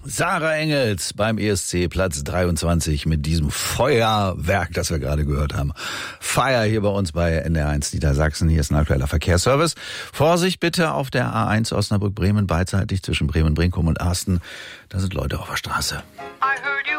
Sarah Engels beim ESC, Platz 23 mit diesem Feuerwerk, das wir gerade gehört haben. Fire hier bei uns bei NDR1 Niedersachsen. Hier ist ein aktueller Verkehrsservice. Vorsicht bitte auf der A1 Osnabrück-Bremen, beidseitig zwischen Bremen-Brinkum und Asten. Da sind Leute auf der Straße.